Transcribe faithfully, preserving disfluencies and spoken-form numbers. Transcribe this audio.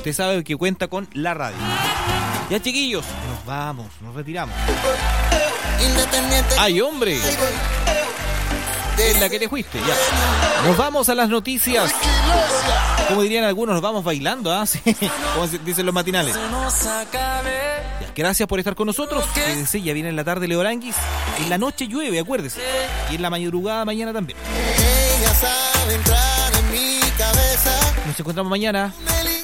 usted sabe que cuenta con la radio. Ya, chiquillos, nos vamos, nos retiramos. ¡Ay, hombre! En la que te fuiste, ya. Nos vamos a las noticias. Como dirían algunos, nos vamos bailando, ¿ah? ¿Sí? Como dicen los matinales. Ya, gracias por estar con nosotros. Quédense, ya viene en la tarde Leo Aranguis. En la noche llueve, acuérdese. Y en la madrugada mañana también. Nos encontramos mañana.